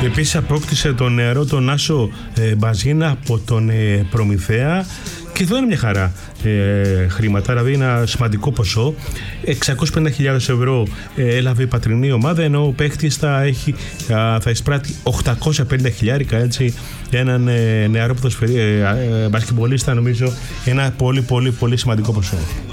Επίσης απόκτησε τον νεαρό τον Άσο Μπαζίνα από τον Προμηθέα. Και εδώ είναι μια χαρά χρήματα, δηλαδή ένα σημαντικό ποσό. 650.000 ευρώ έλαβε η πατρινή ομάδα, ενώ ο παίκτης θα εισπράττει 850.000, έτσι, έναν νεαρό μπασκετμπολίστα, νομίζω ένα πολύ σημαντικό ποσό.